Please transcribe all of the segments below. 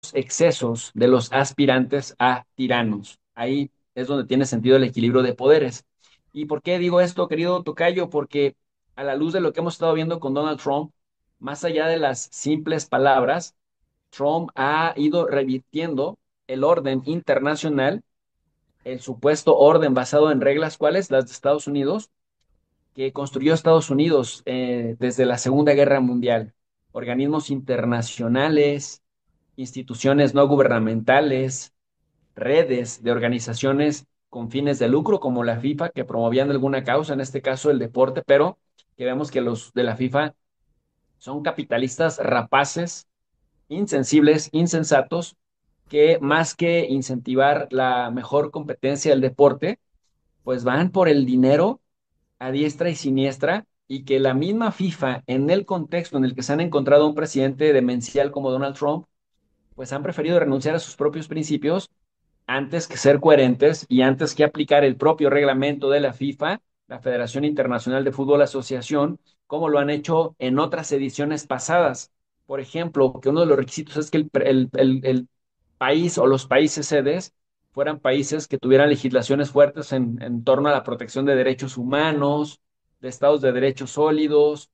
excesos de los aspirantes a tiranos. Ahí es donde tiene sentido el equilibrio de poderes. ¿Y por qué digo esto, querido Tocayo? Porque a la luz de lo que hemos estado viendo con Donald Trump, más allá de las simples palabras, Trump ha ido revirtiendo el orden internacional, el supuesto orden basado en reglas, ¿cuáles? Las de Estados Unidos, que construyó Estados Unidos desde la Segunda Guerra Mundial. Organismos internacionales, instituciones no gubernamentales, redes de organizaciones con fines de lucro como la FIFA que promovían alguna causa, en este caso el deporte, pero que vemos que los de la FIFA son capitalistas rapaces, insensibles, insensatos, que más que incentivar la mejor competencia del deporte, pues van por el dinero a diestra y siniestra y que la misma FIFA, en el contexto en el que se han encontrado un presidente demencial como Donald Trump, pues han preferido renunciar a sus propios principios antes que ser coherentes y antes que aplicar el propio reglamento de la FIFA, la Federación Internacional de Fútbol Asociación, como lo han hecho en otras ediciones pasadas. Por ejemplo, que uno de los requisitos es que el país o los países sedes fueran países que tuvieran legislaciones fuertes en torno a la protección de derechos humanos, de estados de derechos sólidos,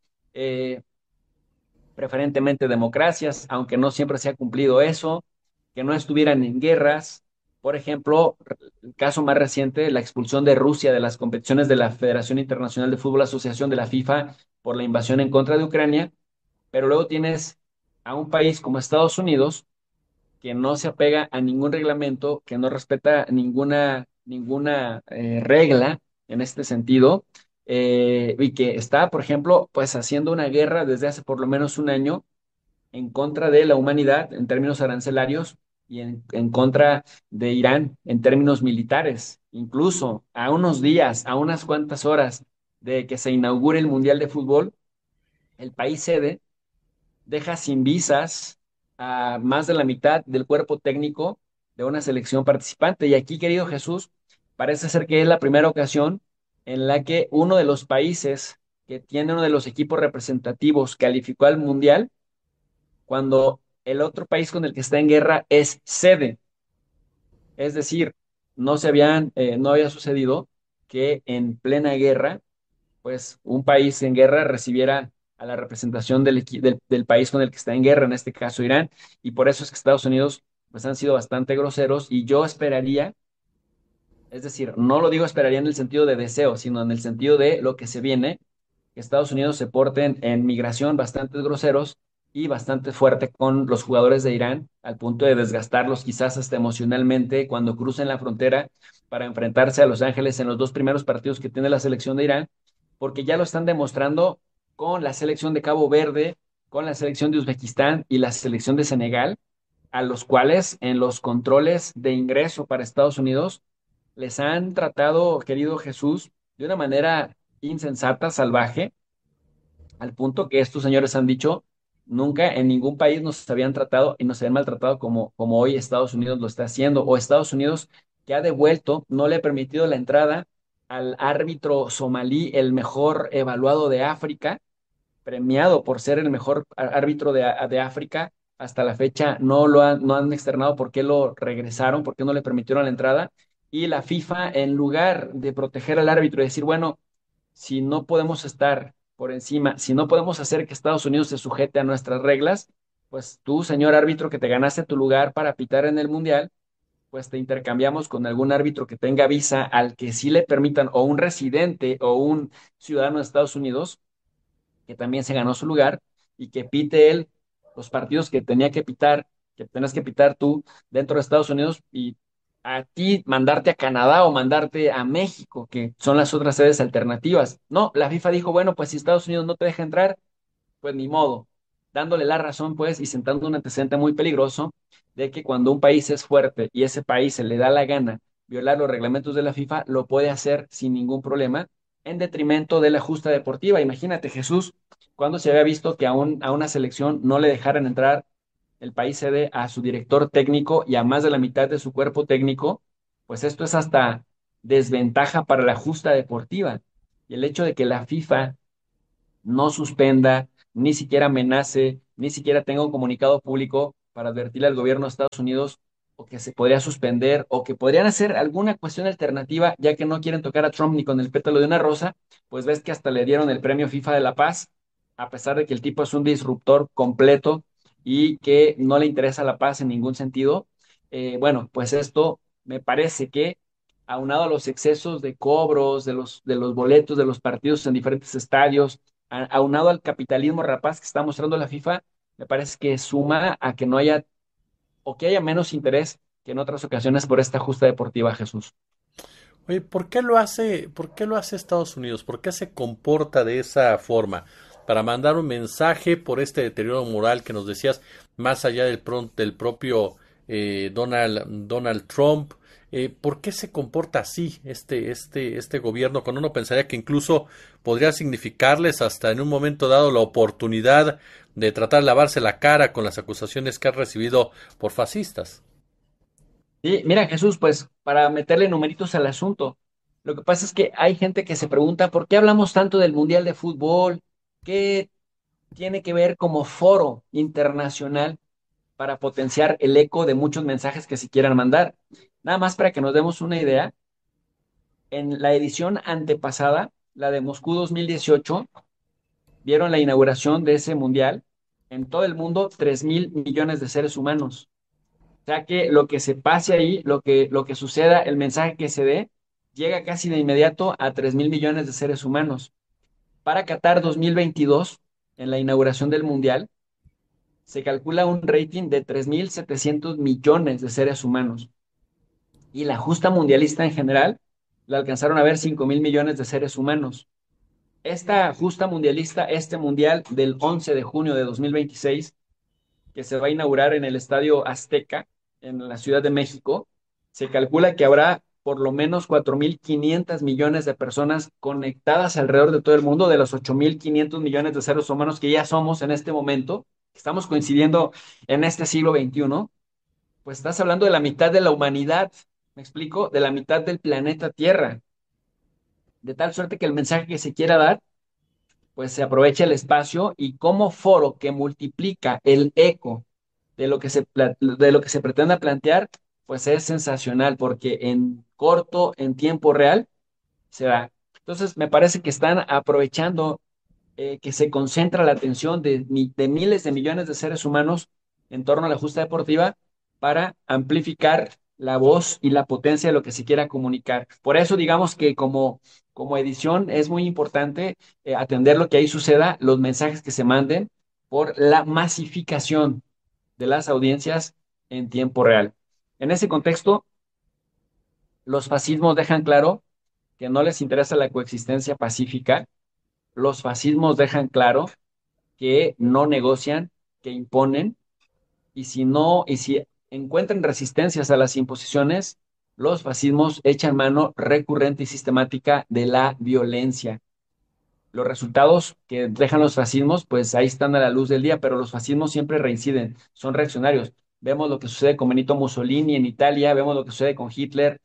preferentemente democracias, aunque no siempre se ha cumplido eso, que no estuvieran en guerras. Por ejemplo, el caso más reciente, la expulsión de Rusia de las competiciones de la Federación Internacional de Fútbol Asociación de la FIFA por la invasión en contra de Ucrania, pero luego tienes a un país como Estados Unidos que no se apega a ningún reglamento, que no respeta ninguna regla en este sentido, y que está, por ejemplo, pues haciendo una guerra desde hace por lo menos un año en contra de la humanidad en términos arancelarios y en contra de Irán en términos militares. Incluso a unos días, a unas cuantas horas de que se inaugure el Mundial de Fútbol, el país sede deja sin visas a más de la mitad del cuerpo técnico de una selección participante. Y aquí, querido Jesús, parece ser que es la primera ocasión en la que uno de los países que tiene uno de los equipos representativos calificó al Mundial cuando el otro país con el que está en guerra es sede. Es decir, no había sucedido que en plena guerra, pues un país en guerra recibiera a la representación del país con el que está en guerra, en este caso Irán, y por eso es que Estados Unidos pues han sido bastante groseros y yo esperaría, es decir, no lo digo esperaría en el sentido de deseo, sino en el sentido de lo que se viene, que Estados Unidos se porten en migración bastante groseros y bastante fuerte con los jugadores de Irán, al punto de desgastarlos quizás hasta emocionalmente cuando crucen la frontera para enfrentarse a Los Ángeles en los dos primeros partidos que tiene la selección de Irán, porque ya lo están demostrando con la selección de Cabo Verde, con la selección de Uzbekistán y la selección de Senegal, a los cuales en los controles de ingreso para Estados Unidos les han tratado, querido Jesús, de una manera insensata, salvaje, al punto que estos señores han dicho, nunca en ningún país nos habían tratado y nos habían maltratado como hoy Estados Unidos lo está haciendo, o Estados Unidos que ha devuelto, no le ha permitido la entrada al árbitro somalí, el mejor evaluado de África, premiado por ser el mejor árbitro de África. Hasta la fecha no han externado por qué lo regresaron, por qué no le permitieron la entrada. Y la FIFA, en lugar de proteger al árbitro y decir, bueno, si no podemos estar por encima, si no podemos hacer que Estados Unidos se sujete a nuestras reglas, pues tú, señor árbitro, que te ganaste tu lugar para pitar en el Mundial, pues te intercambiamos con algún árbitro que tenga visa al que sí le permitan, o un residente o un ciudadano de Estados Unidos, que también se ganó su lugar, y que pite él los partidos que tenía que pitar, que tenías que pitar tú dentro de Estados Unidos, y a ti mandarte a Canadá o mandarte a México, que son las otras sedes alternativas. No, la FIFA dijo, bueno, pues si Estados Unidos no te deja entrar, pues ni modo, dándole la razón, pues, y sentando un antecedente muy peligroso de que cuando un país es fuerte y ese país se le da la gana violar los reglamentos de la FIFA, lo puede hacer sin ningún problema, en detrimento de la justa deportiva. Imagínate, Jesús, cuando se había visto que a una selección no le dejaran entrar el país sede a su director técnico y a más de la mitad de su cuerpo técnico, pues esto es hasta desventaja para la justa deportiva. Y el hecho de que la FIFA no suspenda, ni siquiera amenace, ni siquiera tenga un comunicado público, para advertirle al gobierno de Estados Unidos o que se podría suspender o que podrían hacer alguna cuestión alternativa, ya que no quieren tocar a Trump ni con el pétalo de una rosa, pues ves que hasta le dieron el premio FIFA de la Paz, a pesar de que el tipo es un disruptor completo y que no le interesa la paz en ningún sentido. Bueno, pues esto me parece que aunado a los excesos de cobros de los boletos de los partidos en diferentes estadios, aunado al capitalismo rapaz que está mostrando la FIFA, me parece que suma a que no haya o que haya menos interés que en otras ocasiones por esta justa deportiva, Jesús. Oye, por qué lo hace Estados Unidos? ¿Por qué se comporta de esa forma? Para mandar un mensaje por este deterioro moral que nos decías, más allá del propio Donald Trump. ¿Por qué se comporta así este gobierno? Cuando uno pensaría que incluso podría significarles hasta en un momento dado la oportunidad de tratar de lavarse la cara con las acusaciones que ha recibido por fascistas. Y mira, Jesús, pues para meterle numeritos al asunto, lo que pasa es que hay gente que se pregunta por qué hablamos tanto del Mundial de Fútbol, qué tiene que ver como foro internacional para potenciar el eco de muchos mensajes que se quieran mandar. Nada más para que nos demos una idea, en la edición antepasada, la de Moscú 2018, vieron la inauguración de ese mundial en todo el mundo 3.000 millones de seres humanos. O sea que lo que se pase ahí, lo que suceda, el mensaje que se dé, llega casi de inmediato a 3.000 millones de seres humanos. Para Qatar 2022, en la inauguración del mundial, se calcula un rating de 3.700 millones de seres humanos. Y la justa mundialista en general la alcanzaron a ver 5.000 millones de seres humanos. Esta justa mundialista, este mundial del 11 de junio de 2026, que se va a inaugurar en el Estadio Azteca, en la Ciudad de México, se calcula que habrá por lo menos 4.500 millones de personas conectadas alrededor de todo el mundo, de los 8.500 millones de seres humanos que ya somos en este momento, que estamos coincidiendo en este siglo XXI, pues estás hablando de la mitad de la humanidad, ¿me explico? De la mitad del planeta Tierra, de tal suerte que el mensaje que se quiera dar pues se aprovecha el espacio y como foro que multiplica el eco de lo que se pretenda plantear, pues es sensacional porque en corto, en tiempo real, se da. Entonces, me parece que están aprovechando que se concentra la atención de miles de millones de seres humanos en torno a la justa deportiva para amplificar la voz y la potencia de lo que se quiera comunicar. Por eso, digamos que como edición es muy importante atender lo que ahí suceda, los mensajes que se manden por la masificación de las audiencias en tiempo real. En ese contexto, los fascismos dejan claro que no les interesa la coexistencia pacífica. Los fascismos dejan claro que no negocian, que imponen, y si no, y si encuentran resistencias a las imposiciones, los fascismos echan mano recurrente y sistemática de la violencia. Los resultados que dejan los fascismos, pues ahí están a la luz del día, pero los fascismos siempre reinciden, son reaccionarios. Vemos lo que sucede con Benito Mussolini en Italia, vemos lo que sucede con Hitler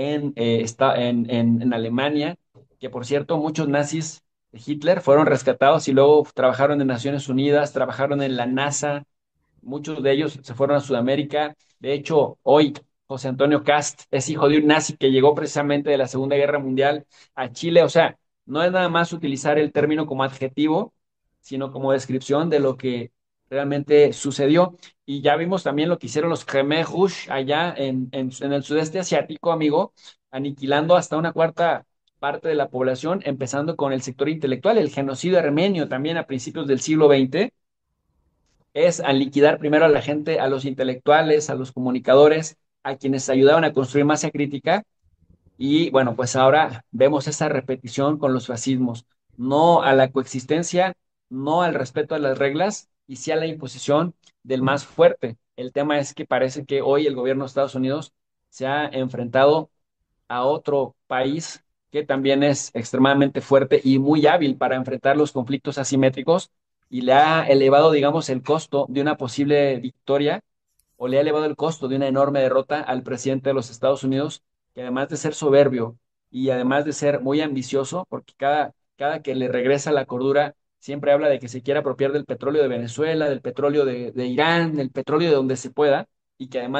en Alemania, que por cierto, muchos nazis de Hitler fueron rescatados y luego trabajaron en Naciones Unidas, trabajaron en la NASA, muchos de ellos se fueron a Sudamérica. De hecho, hoy José Antonio Cast es hijo de un nazi que llegó precisamente de la Segunda Guerra Mundial a Chile. O sea, no es nada más utilizar el término como adjetivo, sino como descripción de lo que realmente sucedió. Y ya vimos también lo que hicieron los Khmer Rouge allá en el sudeste asiático, amigo, aniquilando hasta una cuarta parte de la población, empezando con el sector intelectual, el genocidio armenio también a principios del siglo XX es a liquidar primero a la gente, a los intelectuales, a los comunicadores, a quienes ayudaban a construir masa crítica. Y bueno, pues ahora vemos esa repetición con los fascismos. No a la coexistencia, no al respeto a las reglas y sí a la imposición del más fuerte. El tema es que parece que hoy el gobierno de Estados Unidos se ha enfrentado a otro país que también es extremadamente fuerte y muy hábil para enfrentar los conflictos asimétricos y le ha elevado, digamos, el costo de una posible victoria o le ha elevado el costo de una enorme derrota al presidente de los Estados Unidos, que además de ser soberbio y además de ser muy ambicioso, porque cada que le regresa la cordura siempre habla de que se quiere apropiar del petróleo de Venezuela, del petróleo de Irán, del petróleo de donde se pueda, y que además